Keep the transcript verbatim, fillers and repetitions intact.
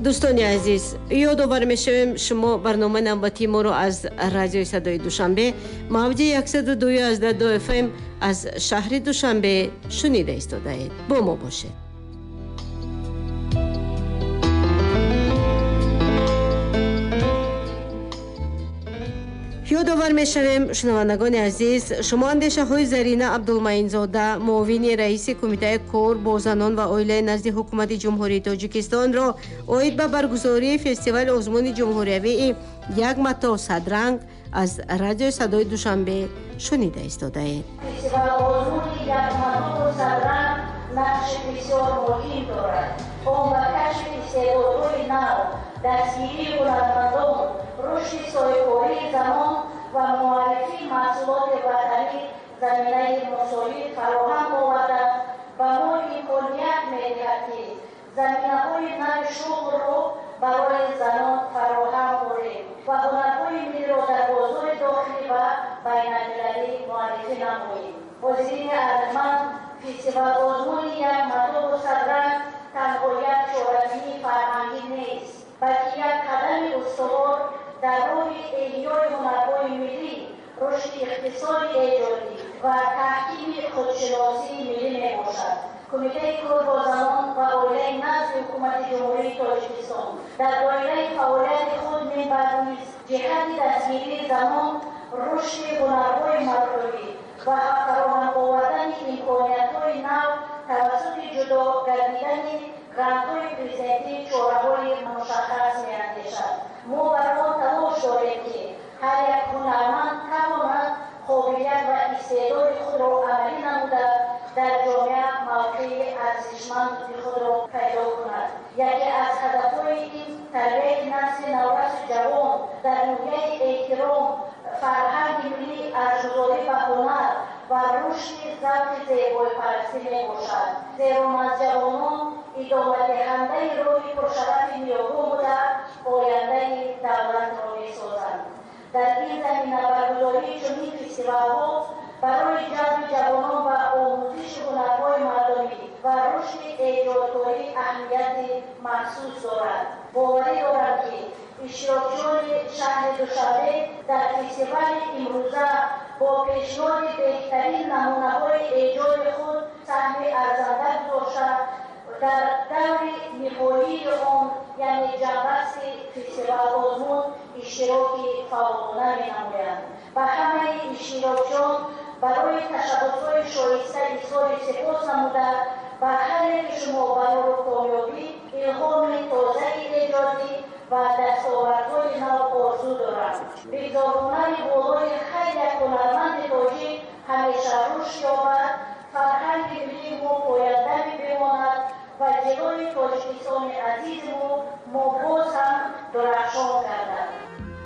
دوستانی عزیز، یادآور می‌شویم شما برنامه نوبتی ما را از رادیوی صدای دوشنبه موج صد و دو ممیز دو اف ام از شهر دوشنبه شنیده ایستاده‌اید. با ما باشید. یادآور می‌شویم شنوندگان عزیز، شما اندیشه های زرینه عبدالمعین-زاده، معاون رئیس کمیته کار با زنان و عائله نزد حکومت جمهوری تاجیکستان را اوید به برگزاری فستیوال آزمون جمهوریوی یک متا صدرنگ از رادیو صدای دوشنبه شنیده ایستاده‌اید. فستیوال آزمون یک متا صدرنگ نقش بسیار مهم دارد. اون با کشف استعدادهای نو، دستگیری هنرمندان، رشد صاحب‌کاری زنان و معرفی محصولات وطنی زمینه مساعد فراهم آورده و ما امکانیت می‌دهد که زمینه‌های نو شغل را برای زنان فراهم کنیم و هنرهای ملی را در بازار داخلی و بین‌المللی معرفی نماییم. حاضرین ارجمند، فستیوال آزمون یک متا صدرنگ تنها یک چاره‌جویی فرهنگی نیست، بلکه یک قدم استوار در راه احیای هنرهای ملی، رشد اقتصاد ایجادی و تحکیم خودشناسی ملی میباشد. کمیته کار با زنان و عائله نزد حکومت جمهوری تاجیکستان در دایره فعالیت خود می‌برد جهت دستگیری زنان، رشد هنرهای مطلوبی و فراهم آوردن امکانیت‌های نو توسط جدا گردیدن گرانت‌های پرزنتی چاره‌های مشخص می‌اندیشد. ما بر آن تلاش داریم که هر یک هنرمند تواند قابلیت و استعداد خود را عملی نموده در جامعه موقع ارزشمند خود را پیدا کند. یکی از هدف‌های این تربیت نسل نوجوان جوان در نوع احترام فرهنگ ملی، ارزش‌گذاری به هنر و رشد ذوق زیبایی پرستی میباشد. زیرا از جوانان ادامه دهنده راه پرشرف نیاگاه بوده آینده دولت را میسازند. در این زمینه برگزاری چنین فستیوال‌ها برای جذب جوانان و آموزش هنرهای مردمی و رشد ایجادکاری اهمیت مخصوص دارد. باوری دارم که اشتراکیان شهر دوشنبه در فستیوال امروزه با پیشنهاد بهترین نمونه‌های ایجاد خود سهم ارزنده گذاشته در دور نهایی آن، یعنی جنبست فستیوال آزمون، اشتراک فعالانه می‌نمایند. و همه اشتراکیان برای تشبس‌های شایسته اظهار سپاس نموده و هر یک شما برای کامیابی، الهام تازه ایجادی و دستاوردهای نو آرزو دارم. بگذارانه بالای خیلی یک هنرمند تاجیک همیشه رشد یابد، فرهنگ ملی ما پاینده بماند و جلوی تاجیکستان عزیز ما ما باز هم درخشان گردد.